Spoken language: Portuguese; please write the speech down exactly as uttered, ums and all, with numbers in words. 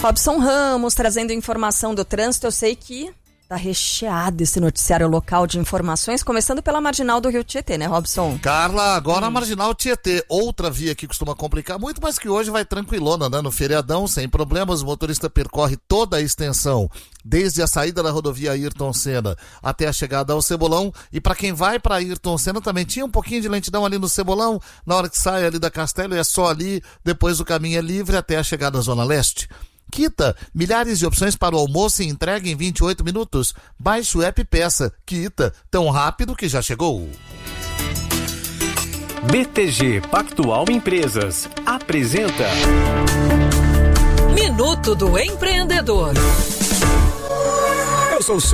Robson Ramos trazendo informação do trânsito. Eu sei que tá recheado esse noticiário local de informações, começando pela Marginal do Rio Tietê, né, Robson? Carla, agora hum. a Marginal Tietê, outra via que costuma complicar muito, mas que hoje vai tranquilona, né? No feriadão, sem problemas, o motorista percorre toda a extensão, desde a saída da rodovia Ayrton Senna até a chegada ao Cebolão. E para quem vai para Ayrton Senna também tinha um pouquinho de lentidão ali no Cebolão, na hora que sai ali da Castelo, é só ali, depois o caminho é livre até a chegada à Zona Leste. Quita, milhares de opções para o almoço e entrega em vinte e oito minutos. Baixe o app e peça. Quita, tão rápido que já chegou. B T G Pactual Empresas apresenta Minuto do Empreendedor. Eu sou o